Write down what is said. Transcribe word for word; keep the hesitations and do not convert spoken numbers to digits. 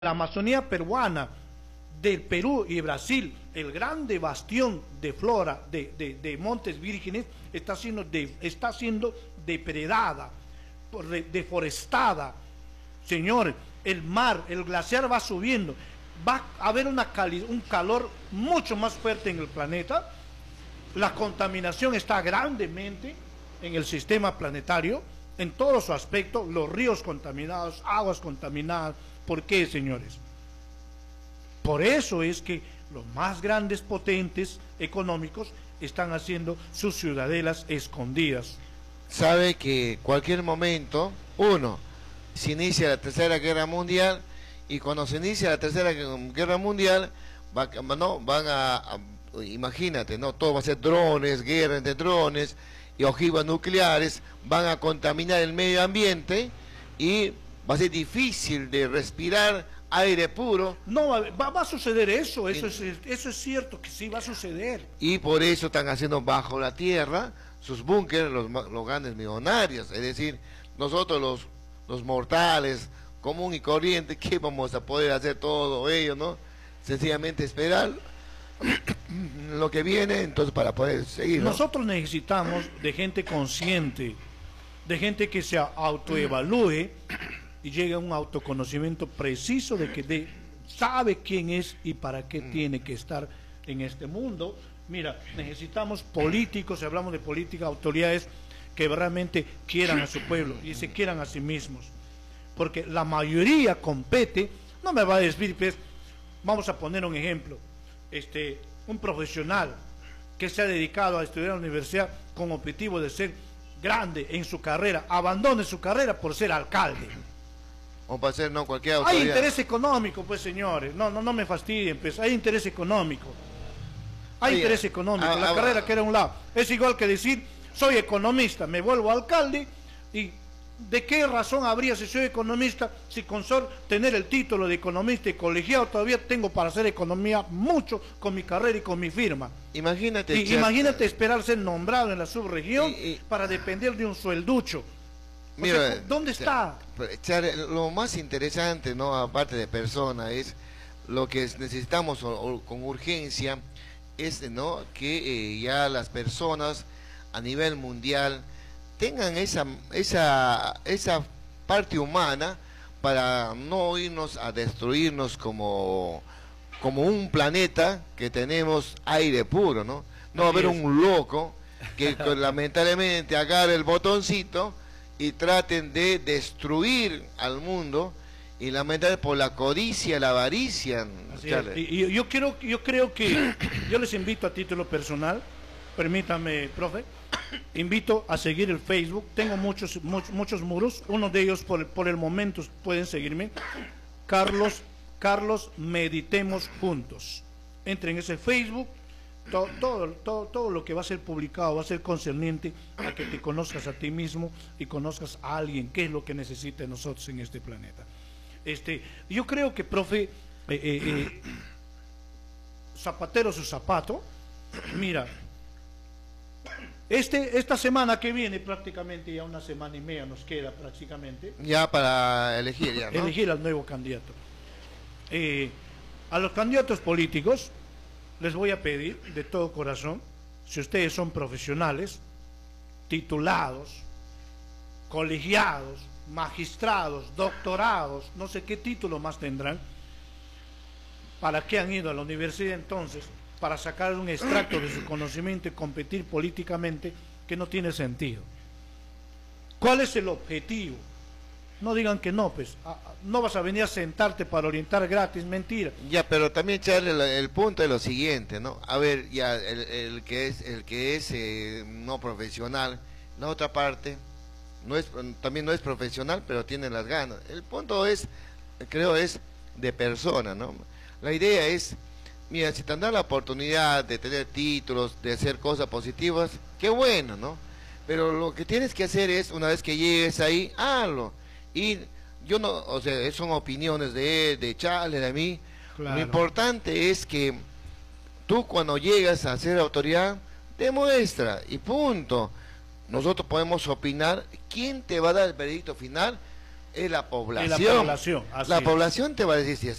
La Amazonía peruana, del Perú y Brasil, el grande bastión de flora, de, de, de montes vírgenes, está siendo, de, está siendo depredada, deforestada. Señores, el mar, el glaciar va subiendo, va a haber una cali, un calor mucho más fuerte en el planeta, la contaminación está grandemente en el sistema planetario, en todos sus aspectos, los ríos contaminados, aguas contaminadas. ¿Por qué, señores? Por eso es que los más grandes potentes económicos están haciendo sus ciudadelas escondidas. Sabe que cualquier momento, uno, se inicia la tercera guerra mundial, y cuando se inicia la tercera guerra mundial, va, no, van a, a, imagínate, no, todo va a ser drones, guerra entre drones y ojivas nucleares, van a contaminar el medio ambiente y va a ser difícil de respirar aire puro. No, va, va a suceder eso, eso es, eso es cierto que sí va a suceder. Y por eso están haciendo bajo la tierra sus búnkeres los, los grandes millonarios, es decir, nosotros los, los mortales, común y corriente, ¿qué vamos a poder hacer todo ello, no? Sencillamente esperar lo que viene, entonces para poder seguir, ¿no? Nosotros necesitamos de gente consciente, de gente que se autoevalúe y llegue a un autoconocimiento preciso de que de, sabe quién es y para qué mm. tiene que estar en este mundo. Mira, necesitamos políticos, si hablamos de política, autoridades que realmente quieran a su pueblo y se quieran a sí mismos, porque la mayoría compete. No me va a decir, pues, vamos a poner un ejemplo, este, un profesional que se ha dedicado a estudiar en la universidad con objetivo de ser grande en su carrera, abandone su carrera por ser alcalde. O para ser, no, cualquier autoridad. Hay interés económico, pues, señores, no, no, no me fastidien, pues, hay interés económico. Hay Oiga, interés económico, a, la a, carrera a, queda a un lado. Es igual que decir, soy economista, me vuelvo alcalde, y ¿de qué razón habría, si soy economista, si con solo tener el título de economista y colegiado todavía tengo para hacer economía mucho con mi carrera y con mi firma? Imagínate, y, imagínate esperar ser nombrado en la subregión y, y, para depender de un suelducho. Mira, o sea, ¿dónde está? Charles, lo más interesante, no, aparte de persona, es lo que necesitamos o, o, con urgencia, es, ¿no?, que eh, ya las personas a nivel mundial tengan esa, esa, esa parte humana para no irnos a destruirnos como, como un planeta que tenemos aire puro, ¿no? No haber un loco que lamentablemente agarre el botoncito y traten de destruir al mundo, y lamentablemente por la codicia, la avaricia. Y, y yo, quiero, yo creo que yo les invito a título personal, permítame, profe, invito a seguir el Facebook. Tengo muchos muchos, muchos muros, uno de ellos por, por el momento pueden seguirme, Carlos, Carlos Meditemos Juntos. Entren en ese Facebook, todo, todo, todo, todo lo que va a ser publicado va a ser concerniente a que te conozcas a ti mismo y conozcas a alguien, qué es lo que necesita nosotros en este planeta. Este, yo creo que, profe, eh, eh, eh, zapatero su zapato, mira, Este, esta semana que viene, prácticamente ya una semana y media nos queda prácticamente. Ya para elegir, ya, ¿no? Elegir al nuevo candidato. Eh, a los candidatos políticos les voy a pedir de todo corazón, si ustedes son profesionales, titulados, colegiados, magistrados, doctorados, no sé qué título más tendrán, ¿para qué han ido a la universidad entonces? Para sacar un extracto de su conocimiento y competir políticamente, que no tiene sentido. ¿Cuál es el objetivo? No digan que no, pues, no vas a venir a sentarte para orientar gratis, mentira. Ya, pero también, Charles, el, el punto es lo siguiente, ¿no? A ver, ya, el, el que es, el que es eh, no profesional, la otra parte, no es, también no es profesional, pero tiene las ganas. El punto es, creo, es de persona, ¿no? La idea es, mira, si te dan la oportunidad de tener títulos, de hacer cosas positivas, qué bueno, ¿no? Pero lo que tienes que hacer es, una vez que llegues ahí, hazlo. Y yo no, o sea, son opiniones de él, de Charles, de mí. Claro. Lo importante es que tú, cuando llegas a ser autoridad, demuestra, y punto. Nosotros podemos opinar. ¿Quién te va a dar el veredicto final? es la población. Es la población, así La es. población te va a decir si